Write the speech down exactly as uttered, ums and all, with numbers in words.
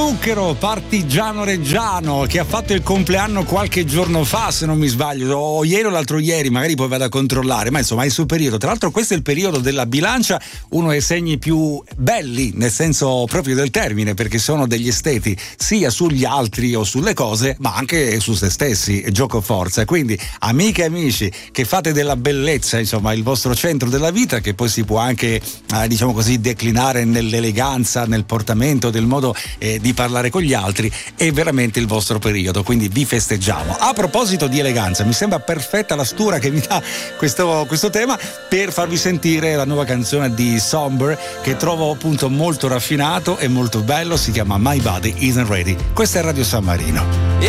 Zucchero, partigiano reggiano, che ha fatto il compleanno qualche giorno fa, se non mi sbaglio, o ieri o l'altro ieri, magari poi vado a controllare, ma insomma è il suo periodo. Tra l'altro questo è il periodo della bilancia, uno dei segni più belli, nel senso proprio del termine, perché sono degli esteti sia sugli altri o sulle cose, ma anche su se stessi, gioco forza. Quindi amiche e amici che fate della bellezza, insomma, il vostro centro della vita, che poi si può anche, eh, diciamo così, declinare nell'eleganza, nel portamento, del modo eh, di parlare con gli altri, è veramente il vostro periodo, quindi vi festeggiamo. A proposito di eleganza, mi sembra perfetta la stura che mi dà questo, questo tema per farvi sentire la nuova canzone di Somber, che trovo appunto molto raffinato e molto bello, si chiama My Body Isn't Ready. Questa è Radio San Marino.